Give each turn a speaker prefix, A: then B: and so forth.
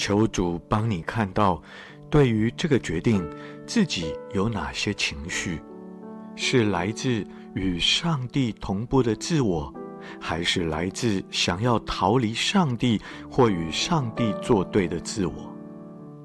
A: 求主帮你看到，对于这个决定，自己有哪些情绪，是来自与上帝同步的自我，还是来自想要逃离上帝或与上帝作对的自我？